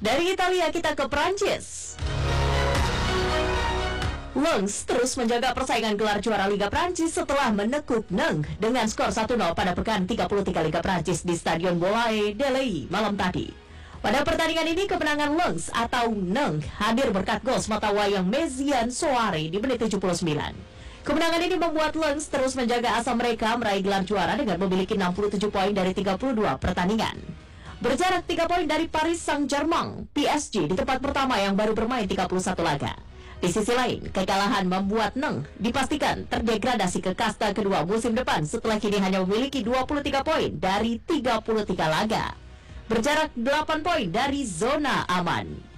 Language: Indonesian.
Dari Italia kita ke Prancis. Lens terus menjaga persaingan gelar juara Liga Prancis setelah menekuk Nantes dengan skor 1-0 pada pekan 33 Liga Prancis di Stadion Bollaert Delay malam tadi. Pada pertandingan ini kemenangan Lens atau Nantes hadir berkat gol sematawayang Méziane Souare di menit 79. Kemenangan ini membuat Lens terus menjaga asa mereka meraih gelar juara dengan memiliki 67 poin dari 32 pertandingan. Berjarak 3 poin dari Paris Saint-Germain, PSG di tempat pertama yang baru bermain 31 laga. Di sisi lain, kekalahan membuat Nantes dipastikan terdegradasi ke kasta kedua musim depan setelah kini hanya memiliki 23 poin dari 33 laga. Berjarak 8 poin dari zona aman.